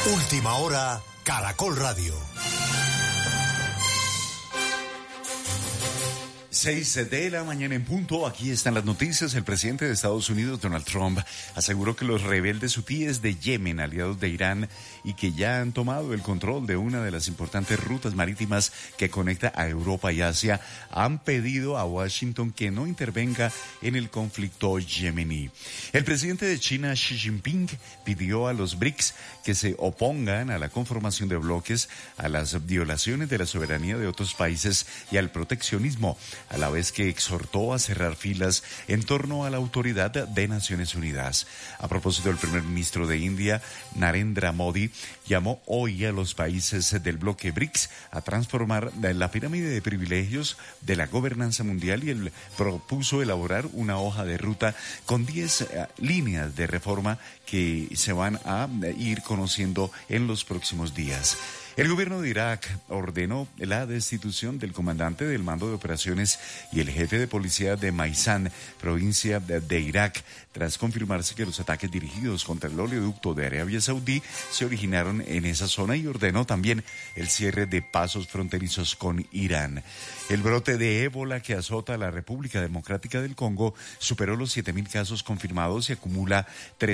Última hora, Caracol Radio. 6 de la mañana en punto, aquí están las noticias. El presidente de Estados Unidos, Donald Trump, aseguró que los rebeldes hutíes de Yemen, aliados de Irán, y que ya han tomado el control de una de las importantes rutas marítimas que conecta a Europa y Asia, han pedido a Washington que no intervenga en el conflicto yemení. El presidente de China, Xi Jinping, pidió a los BRICS que se opongan a la conformación de bloques, a las violaciones de la soberanía de otros países y al proteccionismo, a la vez que exhortó a cerrar filas en torno a la autoridad de Naciones Unidas. A propósito, el primer ministro de India, Narendra Modi, llamó hoy a los países del bloque BRICS a transformar la pirámide de privilegios de la gobernanza mundial, y él propuso elaborar una hoja de ruta con 10 líneas de reforma que se van a ir conociendo en los próximos días. El gobierno de Irak ordenó la destitución del comandante del mando de operaciones y el jefe de policía de Maizán, provincia de Irak, tras confirmarse que los ataques dirigidos contra el oleoducto de Arabia Saudí se originaron en esa zona, y ordenó también el cierre de pasos fronterizos con Irán. El brote de ébola que azota a la República Democrática del Congo superó los 7.000 casos confirmados y acumula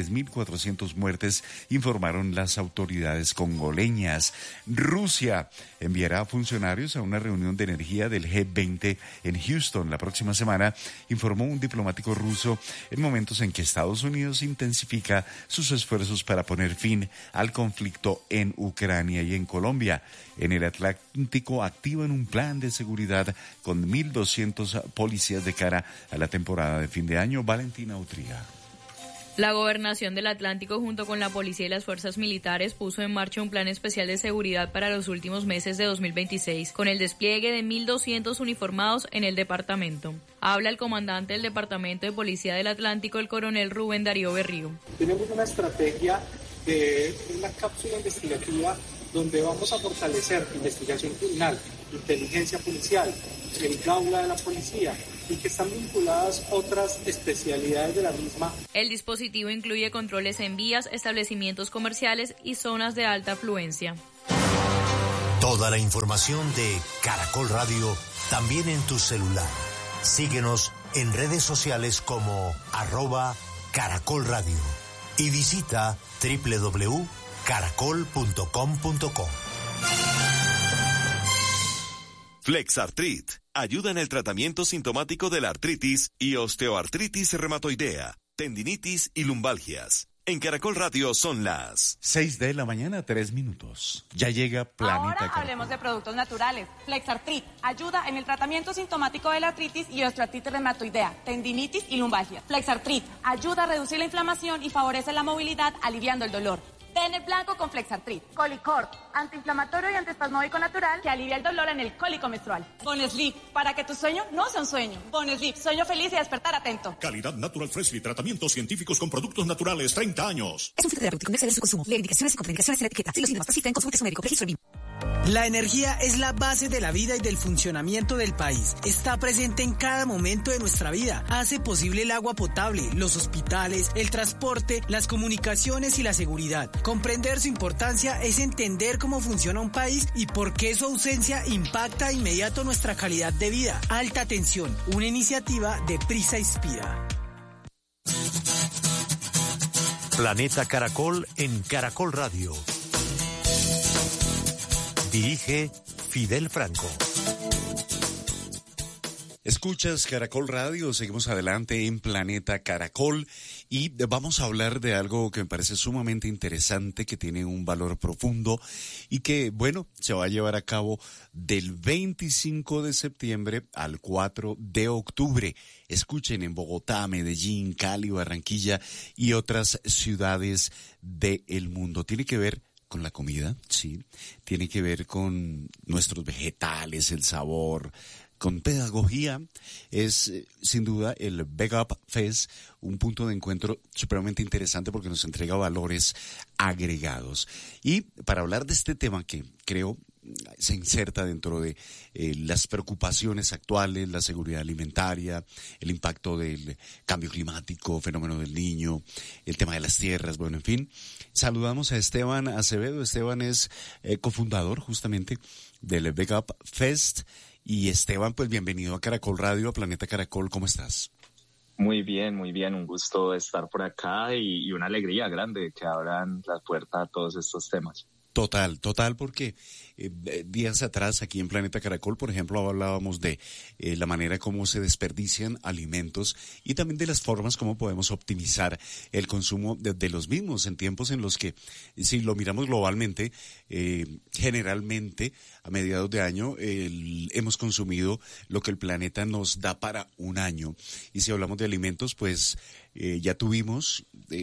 3.400 muertes, informaron las autoridades congoleñas. Rusia enviará funcionarios a una reunión de energía del G20 en Houston la próxima semana, informó un diplomático ruso, en momentos en que Estados Unidos intensifica sus esfuerzos para poner fin al conflicto en Ucrania y en Colombia. En el Atlántico activan un plan de seguridad con 1.200 policías de cara a la temporada de fin de año. Valentina Utría. La Gobernación del Atlántico, junto con la policía y las fuerzas militares, puso en marcha un plan especial de seguridad para los últimos meses de 2026, con el despliegue de 1.200 uniformados en el departamento. Habla el comandante del Departamento de Policía del Atlántico, el coronel Rubén Darío Berrío. Tenemos una estrategia de una cápsula investigativa donde vamos a fortalecer investigación criminal, inteligencia policial, el gaula de la policía, y que están vinculadas otras especialidades de la misma. El dispositivo incluye controles en vías, establecimientos comerciales y zonas de alta afluencia. Toda la información de Caracol Radio también en tu celular. Síguenos en redes sociales como @Caracol Radio y visita www.caracol.com.co. Flexartrit ayuda en el tratamiento sintomático de la artritis y osteoartritis reumatoidea, tendinitis y lumbalgias. En Caracol Radio son las 6 de la mañana, 3 minutos. Ya llega Planeta Ahora Caracol. hablemos de productos naturales. Flexartrit ayuda en el tratamiento sintomático de la artritis y osteoartritis reumatoidea, tendinitis y lumbalgia. Flexartrit ayuda a reducir la inflamación y favorece la movilidad, aliviando el dolor. Ten el blanco con Flexartrit. Colicort, antiinflamatorio y antiespasmódico natural que alivia el dolor en el cólico menstrual. Bonesleep, para que tu sueño no sea un sueño. Bonesleep, sueño feliz y despertar atento. Calidad Natural Freshly, tratamientos científicos con productos naturales, 30 años. Es un filtro terapéutico, no excede su consumo. Lee indicaciones y contraindicaciones en la etiqueta. Si los síntomas persisten, consulte a su médico. Registro BIM. La energía es la base de la vida y del funcionamiento del país. Está presente en cada momento de nuestra vida. Hace posible el agua potable, los hospitales, el transporte, las comunicaciones y la seguridad. Comprender su importancia es entender cómo funciona un país y por qué su ausencia impacta de inmediato nuestra calidad de vida. Alta tensión, una iniciativa de Prisa Inspira. Planeta Caracol en Caracol Radio. Dirige Fidel Franco. Escuchas Caracol Radio, seguimos adelante en Planeta Caracol y vamos a hablar de algo que me parece sumamente interesante, que tiene un valor profundo y que, bueno, se va a llevar a cabo del 25 de septiembre al 4 de octubre. Escuchen, en Bogotá, Medellín, Cali, Barranquilla y otras ciudades del mundo. Tiene que ver con la comida, sí, tiene que ver con nuestros vegetales, el sabor, con pedagogía. Es sin duda el Veg Up Fest, un punto de encuentro supremamente interesante porque nos entrega valores agregados. Y para hablar de este tema que creo se inserta dentro de las preocupaciones actuales, la seguridad alimentaria, el impacto del cambio climático, fenómeno del Niño, el tema de las tierras, bueno, en fin, Saludamos a Esteban Acevedo. Esteban es cofundador justamente del Big Up Fest. Y Esteban, pues bienvenido a Caracol Radio, a Planeta Caracol. ¿Cómo estás? Muy bien, un gusto estar por acá y una alegría grande que abran la puerta a todos estos temas. Total, porque días atrás aquí en Planeta Caracol, por ejemplo, hablábamos de la manera como se desperdician alimentos y también de las formas como podemos optimizar el consumo de los mismos en tiempos en los que, si lo miramos globalmente, generalmente a mediados de año hemos consumido lo que el planeta nos da para un año. Y si hablamos de alimentos, pues ya tuvimos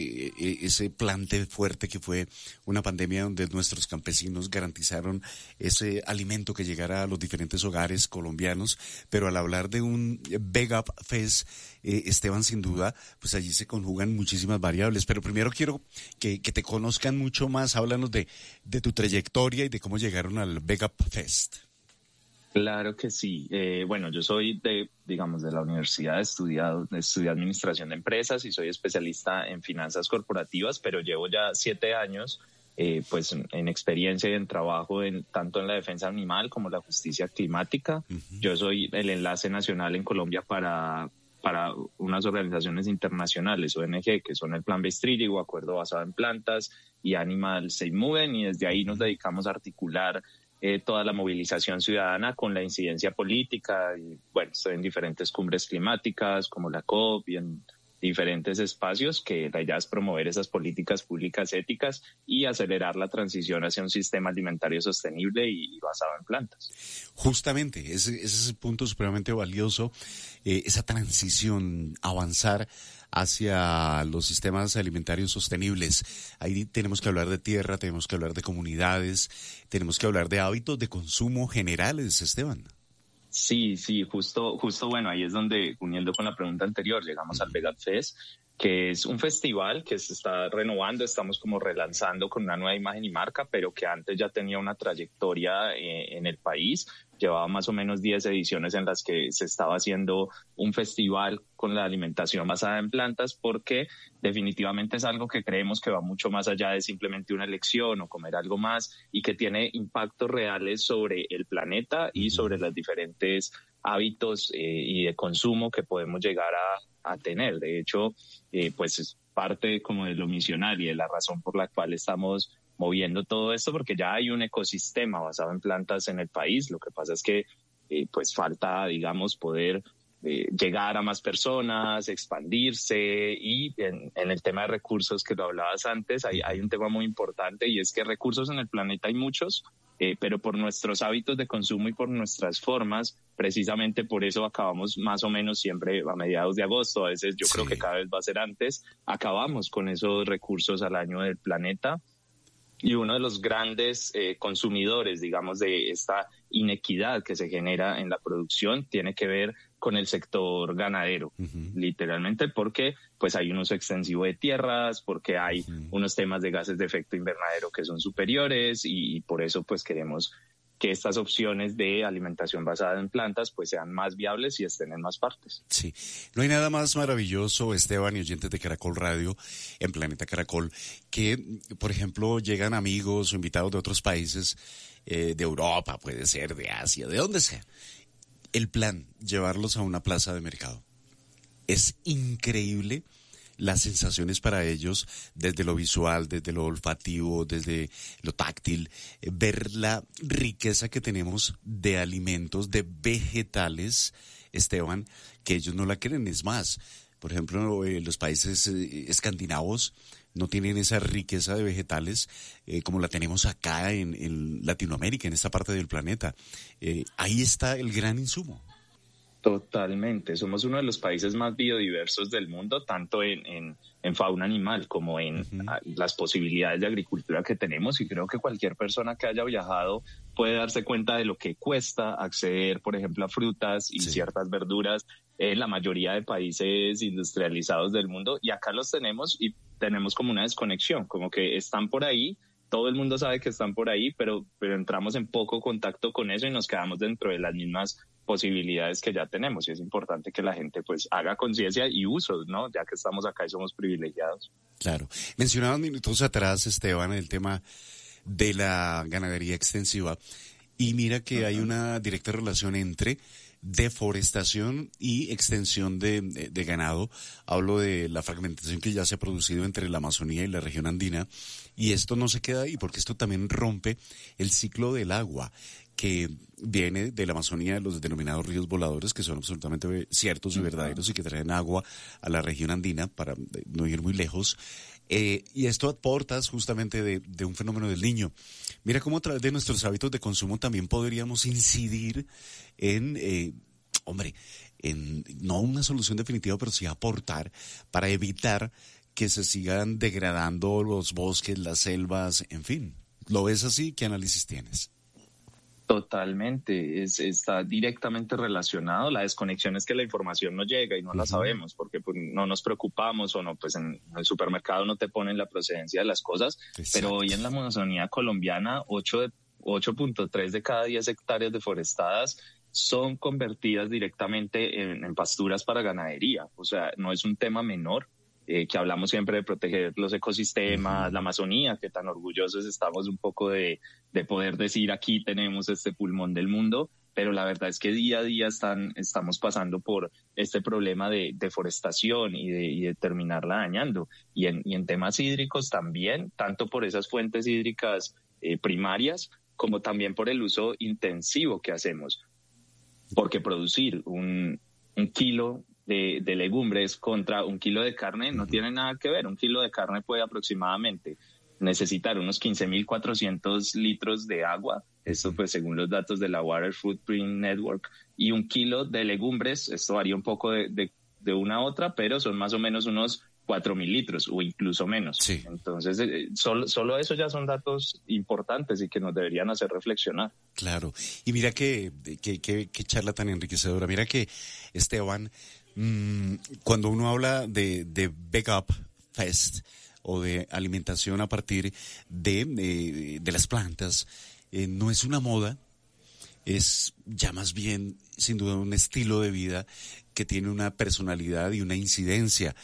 ese plante fuerte que fue una pandemia donde nuestros campesinos garantizaron ese alimento que llegara a los diferentes hogares colombianos, pero al hablar de un Big Up Fest, Esteban, sin duda, pues allí se conjugan muchísimas variables, pero primero quiero que te conozcan mucho más. Háblanos de tu trayectoria y de cómo llegaron al Big Up Fest. Claro que sí. Bueno, yo soy de la universidad, estudié administración de empresas y soy especialista en finanzas corporativas, pero llevo ya 7 años pues en experiencia y en trabajo tanto en la defensa animal como la justicia climática. Uh-huh. Yo soy el enlace nacional en Colombia para unas organizaciones internacionales, ONG, que son el Plan Based Treaty o Acuerdo Basado en Plantas y Animal Safe Movement, y desde ahí nos dedicamos a articular toda la movilización ciudadana con la incidencia política. Y bueno, estoy en diferentes cumbres climáticas como la COP y en diferentes espacios que la idea es promover esas políticas públicas éticas y acelerar la transición hacia un sistema alimentario sostenible y basado en plantas. Justamente, ese es el punto supremamente valioso, esa transición, avanzar hacia los sistemas alimentarios sostenibles. Ahí tenemos que hablar de tierra, tenemos que hablar de comunidades, tenemos que hablar de hábitos de consumo generales, Esteban. Sí, justo, bueno, ahí es donde, uniendo con la pregunta anterior, llegamos al Big Up Fest, que es un festival que se está renovando, estamos como relanzando con una nueva imagen y marca, pero que antes ya tenía una trayectoria en el país. Llevaba más o menos 10 ediciones en las que se estaba haciendo un festival con la alimentación basada en plantas, porque definitivamente es algo que creemos que va mucho más allá de simplemente una elección o comer algo más, y que tiene impactos reales sobre el planeta y sobre los diferentes hábitos y de consumo que podemos llegar a tener. De hecho, pues es parte como de lo misional y de la razón por la cual estamos moviendo todo esto, porque ya hay un ecosistema basado en plantas en el país. Lo que pasa es que pues falta, digamos, poder llegar a más personas, expandirse, y en el tema de recursos que lo hablabas antes, hay un tema muy importante, y es que recursos en el planeta hay muchos, pero por nuestros hábitos de consumo y por nuestras formas, precisamente por eso acabamos más o menos siempre a mediados de agosto, a veces yo creo que cada vez va a ser antes, acabamos con esos recursos al año del planeta. Y uno de los grandes consumidores, digamos, de esta inequidad que se genera en la producción tiene que ver con el sector ganadero, literalmente, porque pues hay un uso extensivo de tierras, porque hay unos temas de gases de efecto invernadero que son superiores, y por eso pues queremos que estas opciones de alimentación basada en plantas pues sean más viables y estén en más partes. Sí, no hay nada más maravilloso, Esteban y oyentes de Caracol Radio en Planeta Caracol, que por ejemplo llegan amigos o invitados de otros países, de Europa, puede ser, de Asia, de donde sea. El plan, llevarlos a una plaza de mercado. Es increíble las sensaciones para ellos, desde lo visual, desde lo olfativo, desde lo táctil, ver la riqueza que tenemos de alimentos, de vegetales, Esteban, que ellos no la quieren. Es más, por ejemplo, los países escandinavos no tienen esa riqueza de vegetales como la tenemos acá en Latinoamérica, en esta parte del planeta. Ahí está el gran insumo. Totalmente, somos uno de los países más biodiversos del mundo, tanto en fauna animal como en las posibilidades de agricultura que tenemos, y creo que cualquier persona que haya viajado puede darse cuenta de lo que cuesta acceder, por ejemplo, a frutas y ciertas verduras en la mayoría de países industrializados del mundo, y acá los tenemos y tenemos como una desconexión, como que están por ahí, todo el mundo sabe que están por ahí, pero entramos en poco contacto con eso y nos quedamos dentro de las mismas posibilidades que ya tenemos, y es importante que la gente pues haga conciencia y uso, ¿no? Ya que estamos acá y somos privilegiados. Claro. Mencionaban minutos atrás, Esteban, el tema de la ganadería extensiva, y mira que hay una directa relación entre deforestación y extensión de ganado. Hablo de la fragmentación que ya se ha producido entre la Amazonía y la región andina, y esto no se queda ahí porque esto también rompe el ciclo del agua que viene de la Amazonía, de los denominados ríos voladores, que son absolutamente ciertos y verdaderos y que traen agua a la región andina para no ir muy lejos. Y esto aporta justamente de un fenómeno del Niño. Mira cómo a través de nuestros hábitos de consumo también podríamos incidir en, en no una solución definitiva, pero sí aportar para evitar que se sigan degradando los bosques, las selvas, en fin. ¿Lo ves así? ¿Qué análisis tienes? Totalmente, está directamente relacionado. La desconexión es que la información no llega y no la sabemos porque pues, no nos preocupamos o no, pues en el supermercado no te ponen la procedencia de las cosas. Exacto. Pero hoy en la Amazonía colombiana 8.3 de cada 10 hectáreas deforestadas son convertidas directamente en pasturas para ganadería. O sea, no es un tema menor. Que hablamos siempre de proteger los ecosistemas, la Amazonía, que tan orgullosos estamos un poco de poder decir aquí tenemos este pulmón del mundo, pero la verdad es que día a día estamos pasando por este problema de deforestación y de terminarla dañando. Y en temas hídricos también, tanto por esas fuentes hídricas primarias como también por el uso intensivo que hacemos. Porque producir un kilo de legumbres contra un kilo de carne no tiene nada que ver. Un kilo de carne puede aproximadamente necesitar unos 15.400 litros de agua, esto pues según los datos de la Water Footprint Network, y un kilo de legumbres, esto varía un poco de una a otra, pero son más o menos unos 4.000 litros o incluso menos. Sí. Entonces, solo eso ya son datos importantes y que nos deberían hacer reflexionar. Claro. Y mira qué charla tan enriquecedora. Mira que, Esteban, cuando uno habla de Wake Up Fest o de alimentación a partir de las plantas, no es una moda, es ya más bien, sin duda, un estilo de vida que tiene una personalidad y una incidencia.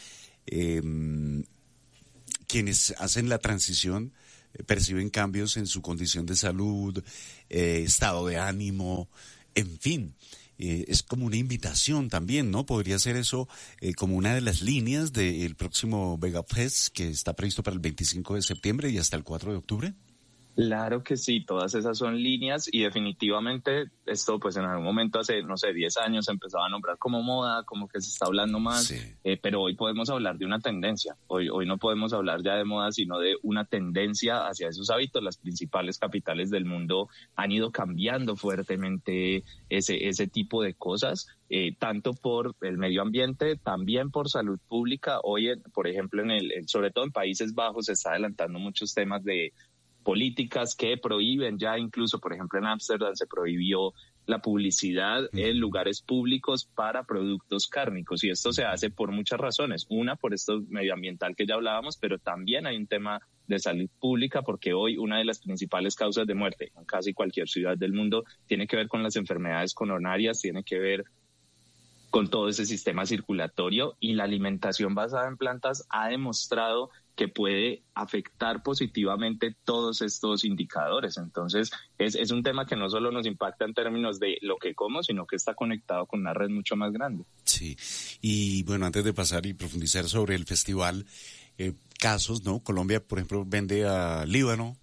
Quienes hacen la transición perciben cambios en su condición de salud, estado de ánimo, en fin. Es como una invitación también, ¿no? Podría ser eso como una de las líneas del próximo Vega Fest que está previsto para el 25 de septiembre y hasta el 4 de octubre. Claro que sí, todas esas son líneas y definitivamente esto pues en algún momento hace, 10 años se empezaba a nombrar como moda, como que se está hablando más, sí. Pero hoy podemos hablar de una tendencia, hoy no podemos hablar ya de moda sino de una tendencia hacia esos hábitos. Las principales capitales del mundo han ido cambiando fuertemente ese tipo de cosas, tanto por el medio ambiente, también por salud pública. Hoy, por ejemplo, sobre todo en Países Bajos se está adelantando muchos temas de políticas que prohíben ya, incluso por ejemplo en Ámsterdam se prohibió la publicidad en lugares públicos para productos cárnicos, y esto se hace por muchas razones. Una, por esto medioambiental que ya hablábamos, pero también hay un tema de salud pública, porque hoy una de las principales causas de muerte en casi cualquier ciudad del mundo tiene que ver con las enfermedades coronarias, tiene que ver con todo ese sistema circulatorio, y la alimentación basada en plantas ha demostrado que puede afectar positivamente todos estos indicadores. Entonces, es un tema que no solo nos impacta en términos de lo que como, sino que está conectado con una red mucho más grande. Sí, y bueno, antes de pasar y profundizar sobre el festival, casos, ¿no? Colombia, por ejemplo, vende a Líbano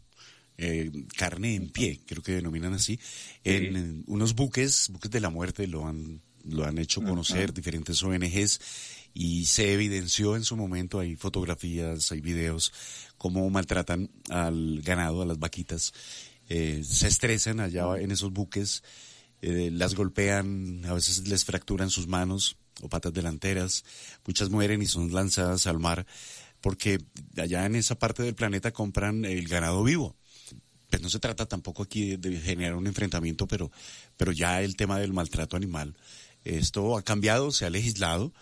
carne en pie, creo que denominan así, en unos buques de la muerte, lo han hecho conocer diferentes ONGs, y se evidenció en su momento, hay fotografías, hay videos, cómo maltratan al ganado, a las vaquitas, se estresan allá en esos buques, las golpean, a veces les fracturan sus manos o patas delanteras, muchas mueren y son lanzadas al mar, porque allá en esa parte del planeta compran el ganado vivo. Pues no se trata tampoco aquí de generar un enfrentamiento, pero ya el tema del maltrato animal, esto ha cambiado, se ha legislado,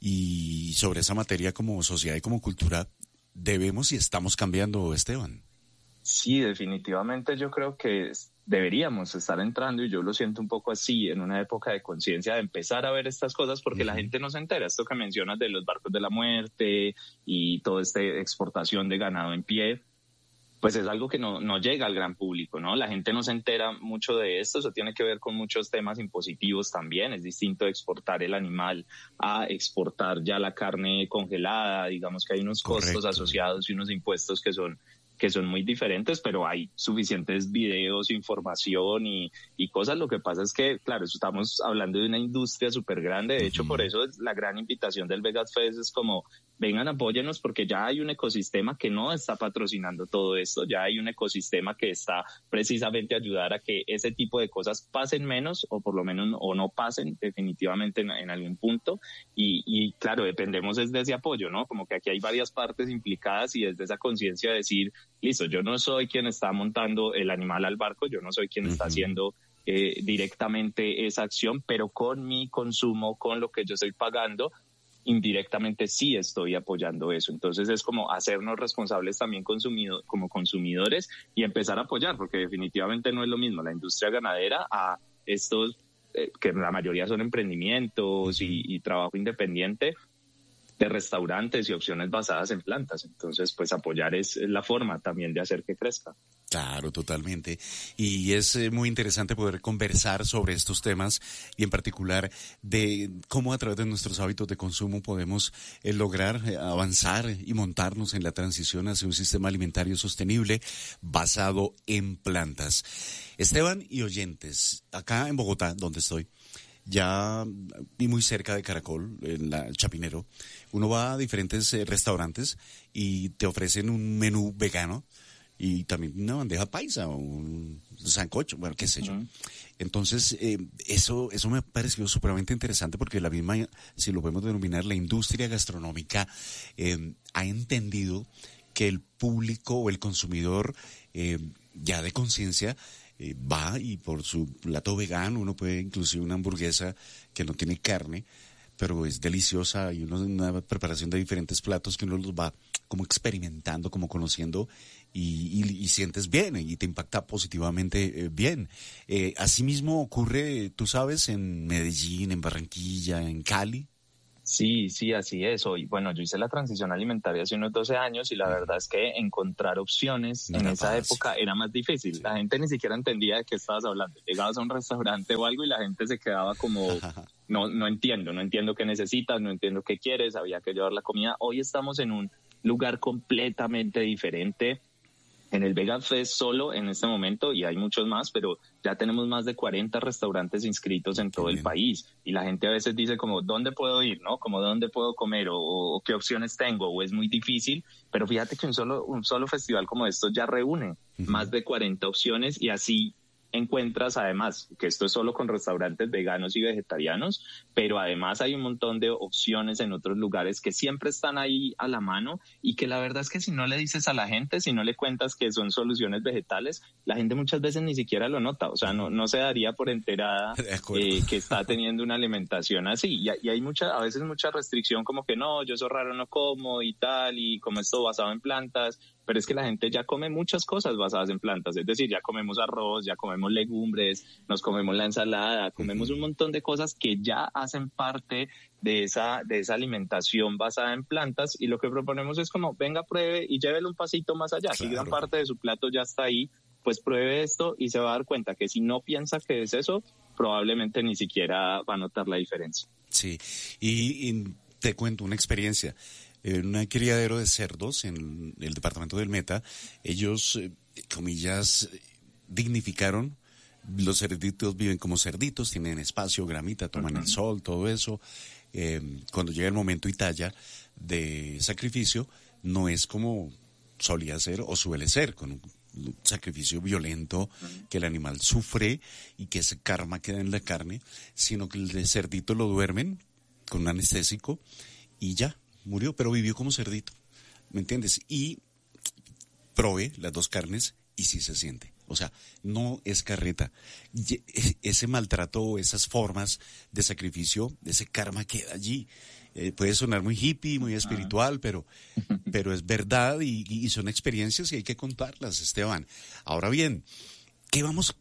y sobre esa materia como sociedad y como cultura debemos y estamos cambiando, Esteban. Sí, definitivamente yo creo que deberíamos estar entrando, y yo lo siento un poco así, en una época de conciencia de empezar a ver estas cosas, porque la gente no se entera. Esto que mencionas de los barcos de la muerte y toda esta exportación de ganado en pie, pues es algo que no llega al gran público, ¿no? La gente no se entera mucho de esto. Eso tiene que ver con muchos temas impositivos también. Es distinto exportar el animal a exportar ya la carne congelada. Digamos que hay unos costos asociados y unos impuestos que son muy diferentes, pero hay suficientes videos, información y cosas. Lo que pasa es que, claro, estamos hablando de una industria súper grande. De hecho, por eso la gran invitación del Vegas Fest es como, vengan, apóyenos, porque ya hay un ecosistema que no está patrocinando todo esto, ya hay un ecosistema que está precisamente a ayudar a que ese tipo de cosas pasen menos, o por lo menos o no pasen definitivamente en algún punto. Y claro, dependemos desde ese apoyo, ¿no? Como que aquí hay varias partes implicadas, y desde esa conciencia de decir, listo, yo no soy quien está montando el animal al barco, yo no soy quien está haciendo directamente esa acción, pero con mi consumo, con lo que yo estoy pagando, indirectamente sí estoy apoyando eso. Entonces es como hacernos responsables también como consumidores, y empezar a apoyar, porque definitivamente no es lo mismo la industria ganadera a estos que la mayoría son emprendimientos y trabajo independiente de restaurantes y opciones basadas en plantas. Entonces, pues apoyar es la forma también de hacer que crezca. Claro, totalmente. Y es muy interesante poder conversar sobre estos temas, y en particular de cómo a través de nuestros hábitos de consumo podemos lograr avanzar y montarnos en la transición hacia un sistema alimentario sostenible basado en plantas. Esteban y oyentes, acá en Bogotá, donde estoy, ya y muy cerca de Caracol, en la Chapinero, uno va a diferentes restaurantes y te ofrecen un menú vegano y también una bandeja paisa o un sancocho, bueno, qué sé yo. Entonces, eso me ha parecido supremamente interesante, porque la misma, si lo podemos denominar, la industria gastronómica ha entendido que el público o el consumidor ya de conciencia va, y por su plato vegano uno puede inclusive una hamburguesa que no tiene carne, pero es deliciosa, y una preparación de diferentes platos que uno los va como experimentando, como conociendo, y sientes bien y te impacta positivamente bien. Asimismo ocurre, tú sabes, en Medellín, en Barranquilla, en Cali. Sí, así es. Hoy, bueno, yo hice la transición alimentaria hace unos 12 años, y la verdad es que encontrar opciones en esa época era más difícil. La gente ni siquiera entendía de qué estabas hablando. Llegabas a un restaurante o algo y la gente se quedaba como, no entiendo qué necesitas, no entiendo qué quieres, había que llevar la comida. Hoy estamos en un lugar completamente diferente. En el Vegas Fest solo en este momento, y hay muchos más, pero ya tenemos más de 40 restaurantes inscritos en todo el país, y la gente a veces dice como, ¿dónde puedo ir? ¿No? Como, ¿dónde puedo comer? O ¿qué opciones tengo? O es muy difícil, pero fíjate que un solo festival como esto ya reúne más de 40 opciones, y así encuentras, además, que esto es solo con restaurantes veganos y vegetarianos, pero además hay un montón de opciones en otros lugares que siempre están ahí a la mano, y que la verdad es que si no le dices a la gente, si no le cuentas que son soluciones vegetales, la gente muchas veces ni siquiera lo nota. O sea, no se daría por enterada que está teniendo una alimentación así. Y hay a veces mucha restricción, como que no, yo eso raro no como y tal, y como esto basado en plantas. Pero es que la gente ya come muchas cosas basadas en plantas, es decir, ya comemos arroz, ya comemos legumbres, nos comemos la ensalada, comemos un montón de cosas que ya hacen parte de esa alimentación basada en plantas, y lo que proponemos es como, venga, pruebe y llévele un pasito más allá. Si gran parte de su plato ya está ahí, pues pruebe esto y se va a dar cuenta que si no piensa que es eso, probablemente ni siquiera va a notar la diferencia. Sí, y te cuento una experiencia. En un criadero de cerdos en el departamento del Meta, ellos, comillas, dignificaron. Los cerditos viven como cerditos, tienen espacio, gramita, toman el sol, todo eso. Cuando llega el momento y talla de sacrificio, no es como solía ser o suele ser, con un sacrificio violento que el animal sufre y que ese karma queda en la carne, sino que el cerdito lo duermen con un anestésico y ya. Murió, pero vivió como cerdito, ¿me entiendes? Y probé las dos carnes y sí se siente. O sea, no es carreta. Ese maltrato, esas formas de sacrificio, ese karma queda allí. Puede sonar muy hippie, muy espiritual, pero es verdad y son experiencias y hay que contarlas, Esteban. Ahora bien, ¿qué vamos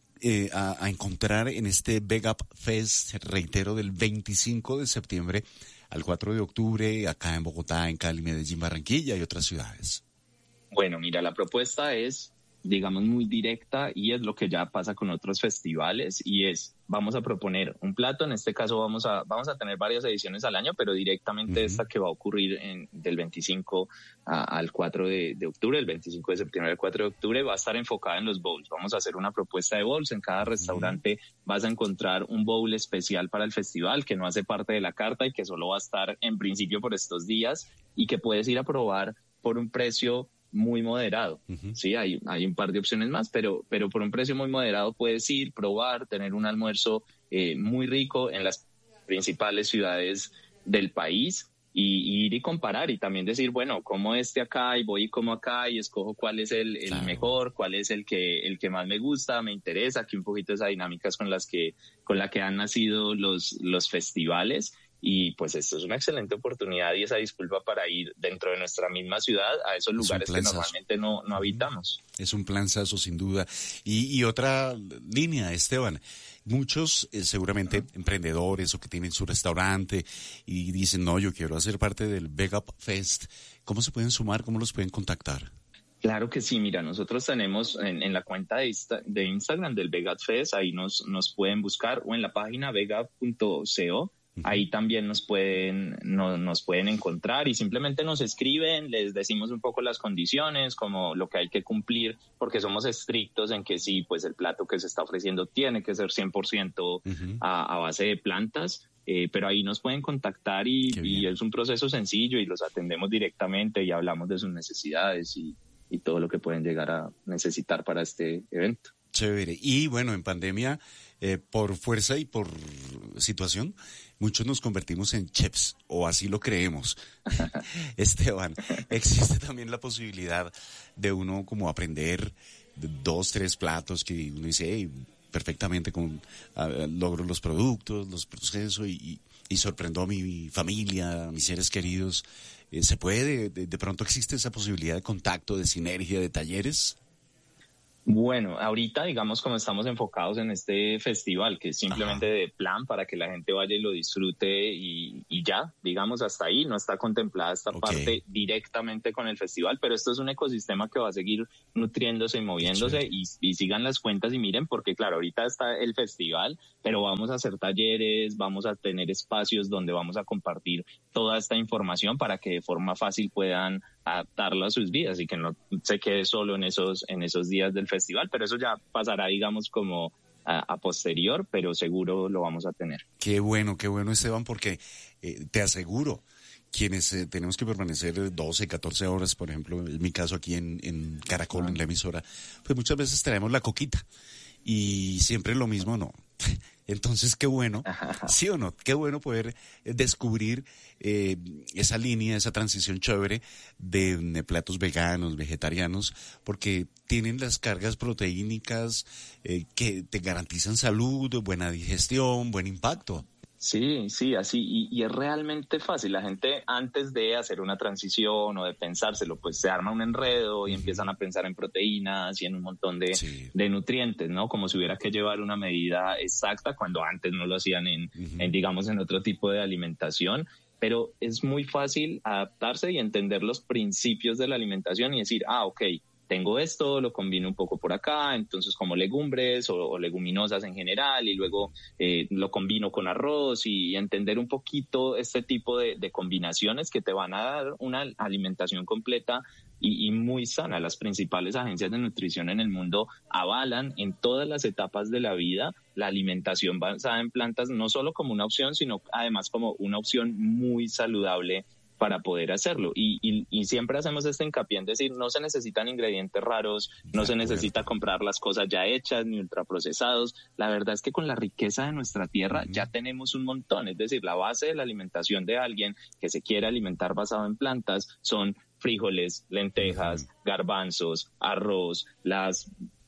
a encontrar en este Veg Up Fest, reitero, del 25 de septiembre al 4 de octubre, acá en Bogotá, en Cali, Medellín, Barranquilla y otras ciudades? Bueno, mira, la propuesta es, digamos, muy directa y es lo que ya pasa con otros festivales y es, vamos a proponer un plato, en este caso vamos a tener varias ediciones al año, pero directamente esta que va a ocurrir del 25 al 4 de octubre, el 25 de septiembre al 4 de octubre, va a estar enfocada en los bowls. Vamos a hacer una propuesta de bowls, en cada restaurante vas a encontrar un bowl especial para el festival que no hace parte de la carta y que solo va a estar en principio por estos días y que puedes ir a probar por un precio muy moderado. Sí, hay un par de opciones más, pero por un precio muy moderado puedes ir, probar, tener un almuerzo muy rico en las principales ciudades del país y ir y comparar y también decir, bueno, como acá y voy y como acá y escojo cuál es el mejor, cuál es el que más me gusta, me interesa, aquí un poquito esas dinámicas con la que han nacido los festivales. Y pues esto es una excelente oportunidad y esa disculpa para ir dentro de nuestra misma ciudad a esos lugares que normalmente no habitamos. Es un planazo sin duda. Y otra línea, Esteban, muchos seguramente emprendedores o que tienen su restaurante y dicen, no, yo quiero hacer parte del Veg Up Fest. ¿Cómo se pueden sumar? ¿Cómo los pueden contactar? Claro que sí, mira, nosotros tenemos en la cuenta de Instagram del Veg Up Fest, ahí nos pueden buscar o en la página vegup.co. Ahí también nos pueden encontrar y simplemente nos escriben, les decimos un poco las condiciones, como lo que hay que cumplir, porque somos estrictos en que sí, pues el plato que se está ofreciendo tiene que ser 100% a base de plantas, pero ahí nos pueden contactar y es un proceso sencillo y los atendemos directamente y hablamos de sus necesidades y todo lo que pueden llegar a necesitar para este evento. Chévere. Y bueno, en pandemia, por fuerza y por situación, muchos nos convertimos en chefs, o así lo creemos. Esteban, ¿existe también la posibilidad de uno como aprender 2, 3 platos que uno dice, hey, perfectamente logro los productos, los proceso y sorprendo a mi familia, a mis seres queridos? ¿Se puede? ¿De pronto existe esa posibilidad de contacto, de sinergia, de talleres? Bueno, ahorita, digamos, como estamos enfocados en este festival, que es simplemente de plan para que la gente vaya y lo disfrute y ya, digamos, hasta ahí no está contemplada esta parte directamente con el festival, pero esto es un ecosistema que va a seguir nutriéndose y moviéndose y sigan las cuentas y miren, porque claro, ahorita está el festival, pero vamos a hacer talleres, vamos a tener espacios donde vamos a compartir toda esta información para que de forma fácil puedan adaptarlo a sus vidas y que no se quede solo en esos días del festival, pero eso ya pasará, digamos, como a posterior, pero seguro lo vamos a tener. Qué bueno, Esteban, porque te aseguro, quienes tenemos que permanecer 12, 14 horas, por ejemplo, en mi caso aquí en Caracol, en la emisora, pues muchas veces traemos la coquita y siempre lo mismo, no. Entonces, qué bueno, ¿sí o no? Qué bueno poder descubrir esa línea, esa transición chévere de platos veganos, vegetarianos, porque tienen las cargas proteínicas que te garantizan salud, buena digestión, buen impacto. Sí, así, y es realmente fácil. La gente antes de hacer una transición o de pensárselo, pues se arma un enredo y empiezan a pensar en proteínas y en un montón de nutrientes, ¿no? Como si hubiera que llevar una medida exacta cuando antes no lo hacían en digamos, en otro tipo de alimentación. Pero es muy fácil adaptarse y entender los principios de la alimentación y decir, ok, tengo esto, lo combino un poco por acá, entonces como legumbres o leguminosas en general y luego lo combino con arroz y entender un poquito este tipo de combinaciones que te van a dar una alimentación completa y muy sana. Las principales agencias de nutrición en el mundo avalan en todas las etapas de la vida la alimentación basada en plantas, no solo como una opción, sino además como una opción muy saludable para poder hacerlo. Y siempre hacemos este hincapié en decir, no se necesitan ingredientes raros, no se necesita comprar las cosas ya hechas ni ultraprocesados. La verdad es que con la riqueza de nuestra tierra ya tenemos un montón. Es decir, la base de la alimentación de alguien que se quiere alimentar basado en plantas son frijoles, lentejas, garbanzos, arroz, las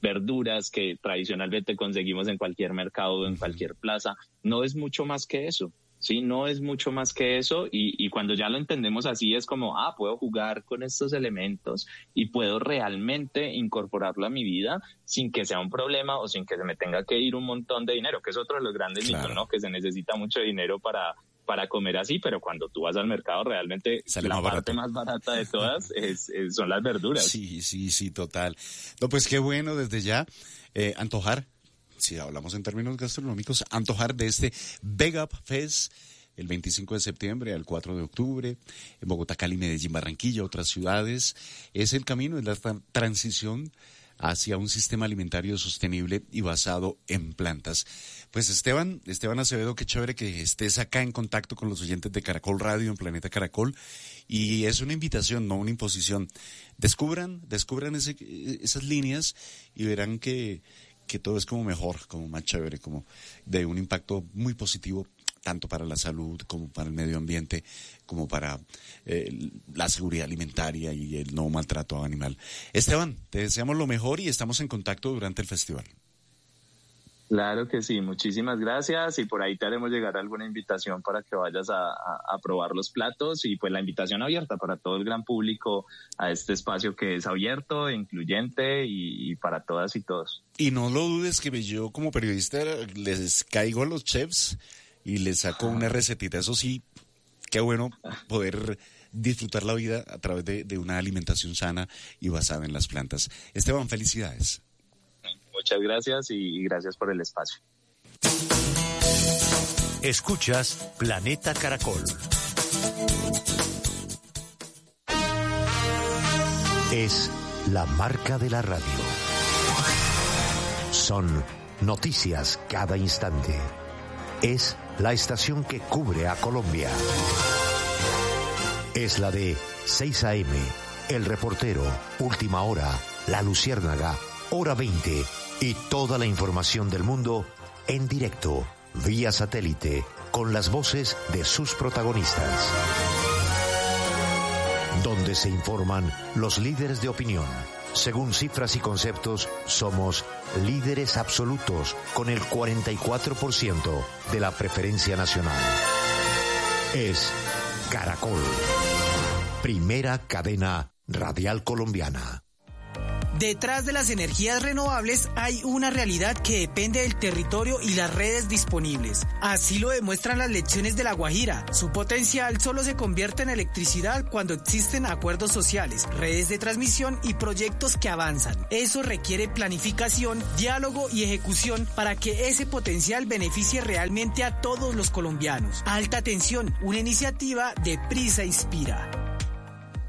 verduras que tradicionalmente conseguimos en cualquier mercado o en cualquier plaza. No es mucho más que eso. Sí, no es mucho más que eso y cuando ya lo entendemos así es como, puedo jugar con estos elementos y puedo realmente incorporarlo a mi vida sin que sea un problema o sin que se me tenga que ir un montón de dinero, que es otro de los grandes mitos, ¿no? Que se necesita mucho dinero para comer así, pero cuando tú vas al mercado realmente la parte más barata de todas son las verduras. Sí, total. No, pues qué bueno desde ya antojar. Si hablamos en términos gastronómicos, antojar de este Vega Fest el 25 de septiembre al 4 de octubre, en Bogotá, Cali, Medellín, Barranquilla, otras ciudades. Es el camino, es la transición hacia un sistema alimentario sostenible y basado en plantas. Pues Esteban Acevedo, qué chévere que estés acá en contacto con los oyentes de Caracol Radio en Planeta Caracol. Y es una invitación, no una imposición. Descubran esas líneas y verán que todo es como mejor, como más chévere, como de un impacto muy positivo, tanto para la salud como para el medio ambiente, como para la seguridad alimentaria y el no maltrato animal. Esteban, te deseamos lo mejor y estamos en contacto durante el festival. Claro que sí, muchísimas gracias y por ahí te haremos llegar alguna invitación para que vayas a probar los platos y pues la invitación abierta para todo el gran público a este espacio que es abierto, incluyente y para todas y todos. Y no lo dudes que yo como periodista les caigo a los chefs y les saco una recetita, eso sí, qué bueno poder disfrutar la vida a través de una alimentación sana y basada en las plantas. Esteban, felicidades. Muchas gracias y gracias por el espacio. Escuchas Planeta Caracol. Es la marca de la radio. Son noticias cada instante. Es la estación que cubre a Colombia. Es la de 6 AM, El Reportero, Última Hora, La Luciérnaga, Hora 20 y toda la información del mundo en directo, vía satélite, con las voces de sus protagonistas. Donde se informan los líderes de opinión. Según cifras y conceptos, somos líderes absolutos con el 44% de la preferencia nacional. Es Caracol, primera cadena radial colombiana. Detrás de las energías renovables hay una realidad que depende del territorio y las redes disponibles. Así lo demuestran las lecciones de La Guajira. Su potencial solo se convierte en electricidad cuando existen acuerdos sociales, redes de transmisión y proyectos que avanzan. Eso requiere planificación, diálogo y ejecución para que ese potencial beneficie realmente a todos los colombianos. Alta Tensión, una iniciativa de Prisa Inspira.